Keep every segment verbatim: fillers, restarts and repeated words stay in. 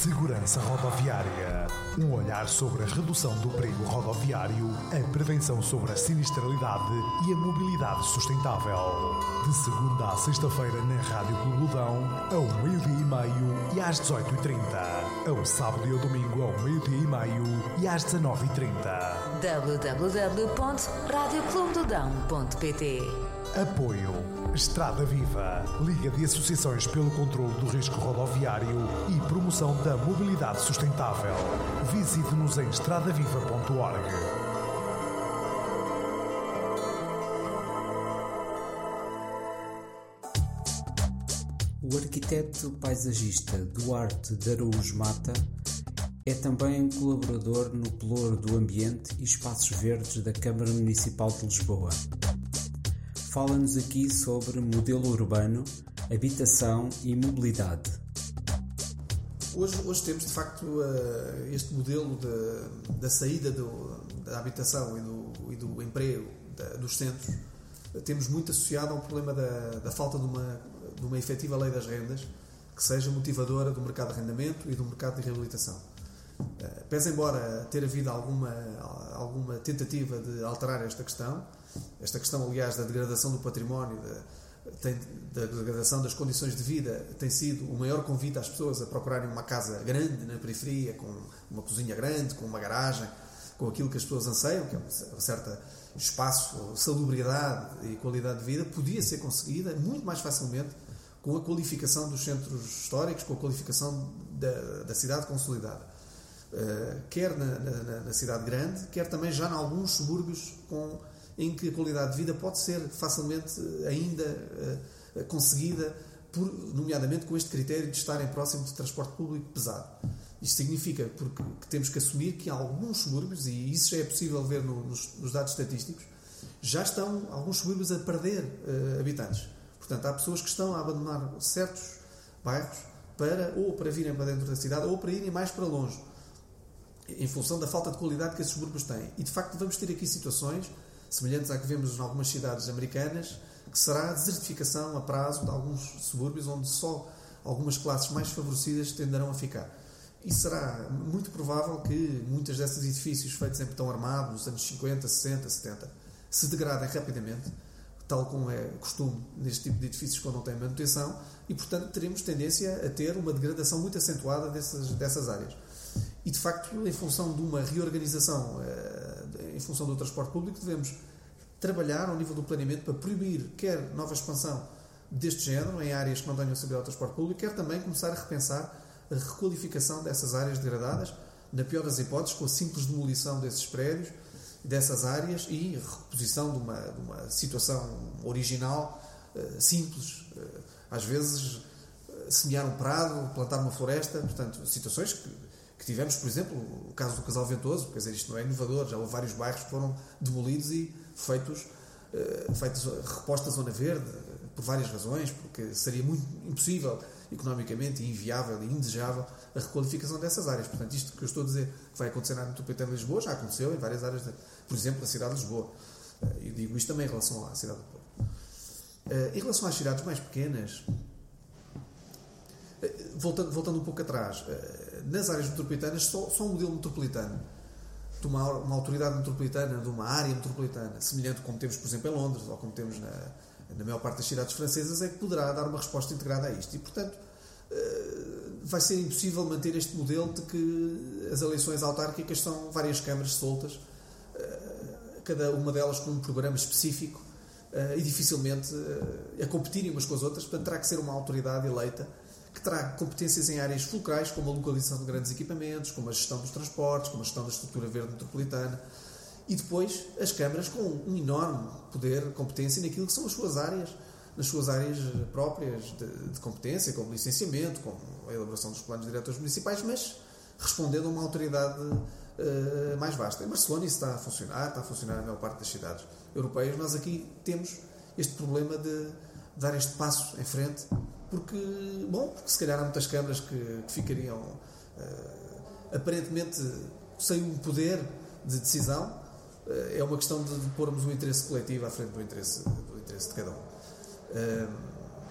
Segurança Rodoviária. Um olhar sobre a redução do perigo rodoviário, a prevenção sobre a sinistralidade e a mobilidade sustentável. De segunda à sexta-feira na Rádio Clubudão, ao meio-dia e meio e às dezoito e trinta. Ao sábado e ao domingo, ao meio-dia e meio e às dezanove e trinta. w w w ponto rádio clube do dão ponto p t. Apoio Estrada Viva, Liga de Associações pelo Controlo do Risco Rodoviário e Promoção da Mobilidade Sustentável. Visite-nos em estrada viva ponto org. O arquiteto paisagista Duarte de Araújo Mata é também colaborador no Pelouro do Ambiente e Espaços Verdes da Câmara Municipal de Lisboa. Fala-nos aqui sobre modelo urbano, habitação e mobilidade. Hoje, hoje temos, de facto, este modelo de, da saída do, da habitação e do, e do emprego da, dos centros. Temos muito associado ao problema da, da falta de uma, de uma efetiva lei das rendas que seja motivadora do mercado de arrendamento e do mercado de reabilitação. Pese embora ter havido alguma, alguma tentativa de alterar esta questão, esta questão, aliás, da degradação do património, da, tem, da degradação das condições de vida, tem sido o maior convite às pessoas a procurarem uma casa grande na periferia, com uma cozinha grande, com uma garagem, com aquilo que as pessoas anseiam, que é um certo espaço, salubridade e qualidade de vida, podia ser conseguida muito mais facilmente com a qualificação dos centros históricos, com a qualificação da, da cidade consolidada. Uh, quer na, na, na cidade grande, quer também já em alguns subúrbios com, em que a qualidade de vida pode ser facilmente ainda uh, conseguida, por, nomeadamente com este critério de estarem próximo de transporte público pesado. Isto significa porque, que temos que assumir que alguns subúrbios, e isso já é possível ver no, nos, nos dados estatísticos, já estão alguns subúrbios a perder uh, habitantes. Portanto, há pessoas que estão a abandonar certos bairros para, ou para virem para dentro da cidade ou para irem mais para longe, em função da falta de qualidade que esses subúrbios têm. E, de facto, vamos ter aqui situações semelhantes à que vemos em algumas cidades americanas, que será a desertificação a prazo de alguns subúrbios onde só algumas classes mais favorecidas tenderão a ficar. E será muito provável que muitos desses edifícios feitos em betão armado nos anos cinquenta, sessenta, setenta se degradem rapidamente, tal como é costume neste tipo de edifícios quando não têm manutenção, e, portanto, teremos tendência a ter uma degradação muito acentuada dessas, dessas áreas. E, de facto, em função de uma reorganização, em função do transporte público, devemos trabalhar ao nível do planeamento para proibir quer nova expansão deste género em áreas que não tenham acessibilidade ao transporte público, quer também começar a repensar a requalificação dessas áreas degradadas, na pior das hipóteses, com a simples demolição desses prédios, dessas áreas e reposição de uma, de uma situação original, simples. Às vezes, semear um prado, plantar uma floresta, portanto, situações que que tivemos, por exemplo, o caso do Casal Ventoso, quer dizer, isto não é inovador, já houve vários bairros que foram demolidos e feitos, uh, feitos reposta zona verde, por várias razões, porque seria muito impossível, economicamente, inviável e indesejável a requalificação dessas áreas. Portanto, isto que eu estou a dizer que vai acontecer na área metropolitana de Lisboa, já aconteceu em várias áreas, de, por exemplo, na cidade de Lisboa. Uh, eu digo isto também em relação à cidade do Porto. Uh, em relação às cidades mais pequenas, Voltando, voltando um pouco atrás, nas áreas metropolitanas, só, só um modelo metropolitano, de uma, uma autoridade metropolitana, de uma área metropolitana, semelhante como temos, por exemplo, em Londres, ou como temos na, na maior parte das cidades francesas, é que poderá dar uma resposta integrada a isto. E, portanto, vai ser impossível manter este modelo de que as eleições autárquicas são várias câmaras soltas, cada uma delas com um programa específico, e dificilmente a competirem umas com as outras. Portanto, terá que ser uma autoridade eleita que terá competências em áreas fulcrais, como a localização de grandes equipamentos, como a gestão dos transportes, como a gestão da estrutura verde metropolitana, e depois as câmaras com um enorme poder, competência naquilo que são as suas áreas, nas suas áreas próprias de, de competência, como licenciamento, como a elaboração dos planos diretores municipais, mas respondendo a uma autoridade uh, mais vasta. Em Barcelona isso está a funcionar, está a funcionar na maior parte das cidades europeias. Nós aqui temos este problema de dar este passo em frente, porque, bom, porque se calhar há muitas câmaras que, que ficariam uh, aparentemente sem um poder de decisão. Uh, é uma questão de, de pormos o interesse coletivo à frente do interesse, do interesse de cada um. Uh,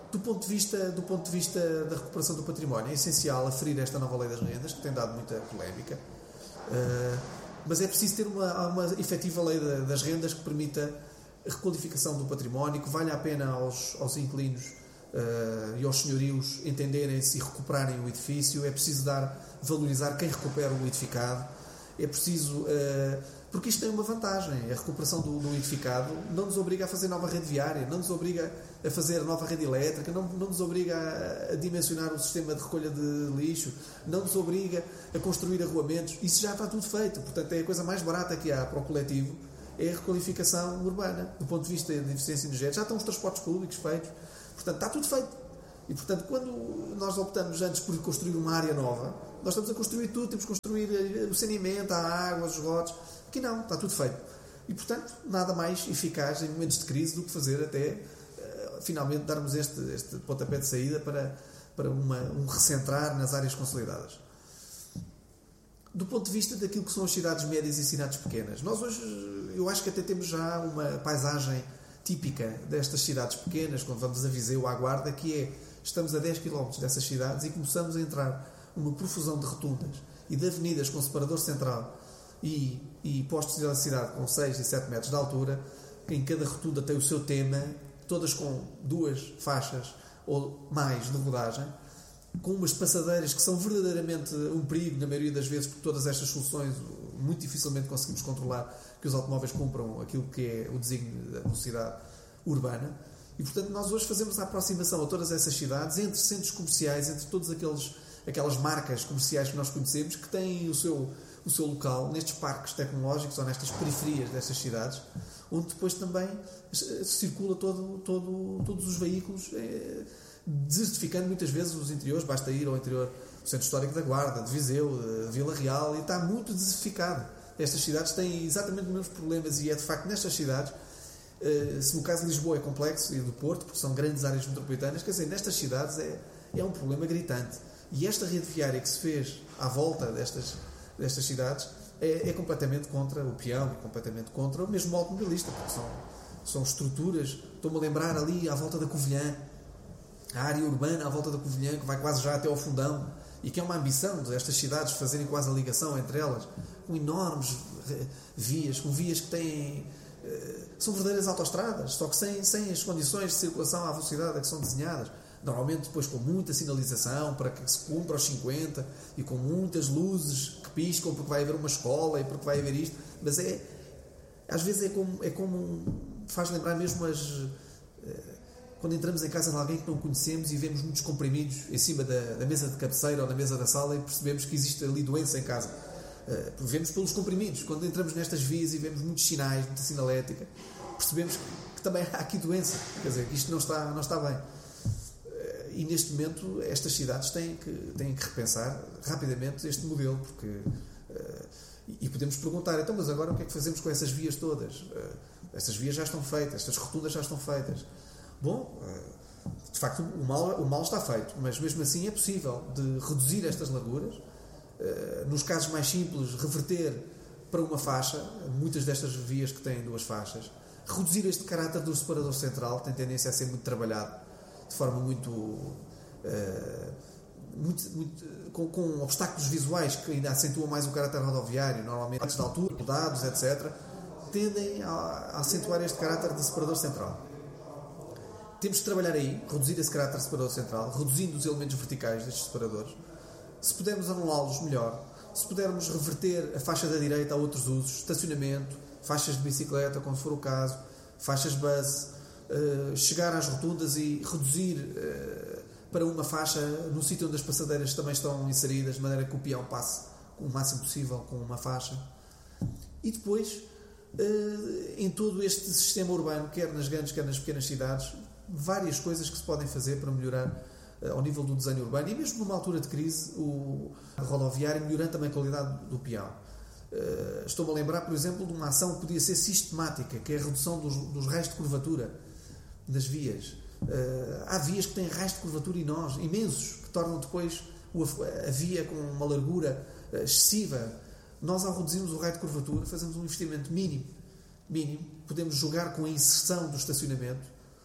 Do ponto de vista, do ponto de vista da recuperação do património, é essencial aferir esta nova lei das rendas, que tem dado muita polémica, uh, mas é preciso ter uma, uma efetiva lei das rendas que permita a requalificação do património, que valha a pena aos, aos inquilinos uh, e aos senhorios entenderem-se e recuperarem o edifício. É preciso dar, valorizar quem recupera o edificado. É preciso... Uh, porque isto tem uma vantagem. A recuperação do, do edificado não nos obriga a fazer nova rede viária, não nos obriga a fazer nova rede elétrica, não, não nos obriga a, a dimensionar o sistema de recolha de lixo, não nos obriga a construir arruamentos. Isso já está tudo feito. Portanto, é a coisa mais barata que há para o coletivo, é a requalificação urbana. Do ponto de vista de eficiência energética, já estão os transportes públicos feitos. Portanto, está tudo feito. E, portanto, quando nós optamos antes por construir uma área nova, nós estamos a construir tudo. Temos que construir o saneamento, a água, os esgotos. Aqui não, está tudo feito. E, portanto, nada mais eficaz em momentos de crise do que fazer até, uh, finalmente, darmos este, este pontapé de saída para, para uma, um recentrar nas áreas consolidadas. Do ponto de vista daquilo que são as cidades médias e cidades pequenas, nós hoje, eu acho que até temos já uma paisagem típica destas cidades pequenas, quando vamos a Viseu, à Guarda, que é, estamos a dez quilómetros dessas cidades e começamos a entrar numa profusão de rotundas e de avenidas com separador central e, e postos de eletricidade com seis e sete metros de altura, que em cada rotunda tem o seu tema, todas com duas faixas ou mais de rodagem, com umas passadeiras que são verdadeiramente um perigo na maioria das vezes, porque todas estas soluções muito dificilmente conseguimos controlar que os automóveis cumpram aquilo que é o desígnio da velocidade urbana. E, portanto, nós hoje fazemos a aproximação a todas essas cidades, entre centros comerciais, entre todas aqueles, aquelas marcas comerciais que nós conhecemos, que têm o seu, o seu local nestes parques tecnológicos ou nestas periferias destas cidades, onde depois também circula todo, todo, todos os veículos, é, desertificando muitas vezes os interiores. Basta ir ao interior do Centro Histórico da Guarda, de Viseu, de Vila Real, e está muito desertificado. Estas cidades têm exatamente os mesmos problemas, e é de facto nestas cidades, se no caso de Lisboa é complexo, e do Porto, porque são grandes áreas metropolitanas, quer dizer, nestas cidades é, é um problema gritante. E esta rede viária que se fez à volta destas, destas cidades é, é completamente contra o peão, é completamente contra o mesmo automobilista, porque são, são estruturas. Estou-me a lembrar ali à volta da Covilhã, a área urbana à volta da Covilhã, que vai quase já até ao Fundão, e que é uma ambição destas cidades fazerem quase a ligação entre elas, com enormes vias, com vias que têm... são verdadeiras autoestradas, só que sem, sem as condições de circulação à velocidade a que são desenhadas. Normalmente depois com muita sinalização para que se cumpra aos cinquenta e com muitas luzes que piscam porque vai haver uma escola e porque vai haver isto, mas é, às vezes é como, é como faz lembrar mesmo as... quando entramos em casa de alguém que não conhecemos e vemos muitos comprimidos em cima da, da mesa de cabeceira ou da mesa da sala, e percebemos que existe ali doença em casa. Uh, vemos pelos comprimidos. Quando entramos nestas vias e vemos muitos sinais, muita sinalética, percebemos que, que também há aqui doença. Quer dizer, que isto não está, não está bem. Uh, e neste momento estas cidades têm que, têm que repensar rapidamente este modelo, porque uh, e podemos perguntar, então, mas agora o que é que fazemos com essas vias todas? Uh, estas vias já estão feitas, estas rotundas já estão feitas. Bom, uh, de facto o mal, o mal está feito, mas mesmo assim é possível de reduzir estas larguras. Uh, nos casos mais simples, reverter para uma faixa, muitas destas vias que têm duas faixas, reduzir este caráter do separador central, tem tendência a ser muito trabalhado de forma muito, uh, muito, muito com, com obstáculos visuais que ainda acentuam mais o caráter rodoviário, normalmente antes de altura, dados, etcétera, tendem a, a acentuar este caráter de separador central. Temos que trabalhar aí, reduzir esse caráter de separador central, reduzindo os elementos verticais destes separadores. Se pudermos anulá-los, melhor. Se pudermos reverter a faixa da direita a outros usos, estacionamento, faixas de bicicleta, quando for o caso, faixas de bus, uh, chegar às rotundas e reduzir uh, para uma faixa no sítio onde as passadeiras também estão inseridas, de maneira que o peão passe o máximo possível com uma faixa. E depois, uh, em todo este sistema urbano, quer nas grandes, quer nas pequenas cidades, várias coisas que se podem fazer para melhorar ao nível do desenho urbano, e mesmo numa altura de crise, o rodoviário, melhorando também a qualidade do peão. Uh, estou-me a lembrar, por exemplo, de uma ação que podia ser sistemática, que é a redução dos, dos raios de curvatura das vias. Uh, há vias que têm raios de curvatura imensos, que tornam depois a via com uma largura excessiva. Nós, ao reduzirmos o raio de curvatura, fazemos um investimento mínimo. mínimo. Podemos jogar com a inserção do estacionamento.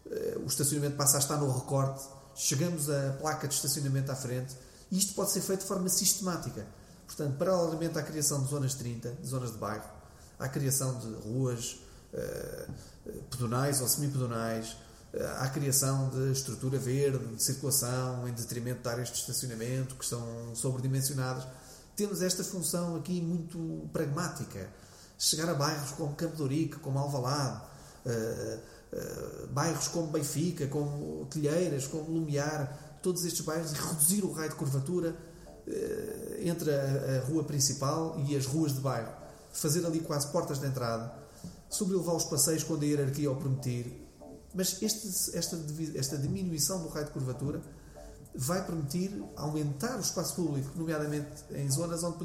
o estacionamento passa a estar no recorte, chegamos à placa de estacionamento à frente, e isto pode ser feito de forma sistemática. Portanto, paralelamente à criação de zonas trinta, de zonas de bairro, à criação de ruas uh, pedonais ou semipedonais, uh, à criação de estrutura verde, de circulação, em detrimento de áreas de estacionamento que estão sobredimensionadas, temos esta função aqui muito pragmática. Chegar a bairros como Campo de Ourique, como Alvalade, uh, uh, bairros como Benfica, como Telheiras, como Lumiar, todos estes bairros, e reduzir o raio de curvatura uh, entre a, a rua principal e as ruas de bairro. Fazer ali quase portas de entrada, sobrelevar os passeios quando a hierarquia o permitir. Mas este, esta, esta diminuição do raio de curvatura vai permitir aumentar o espaço público, nomeadamente em zonas onde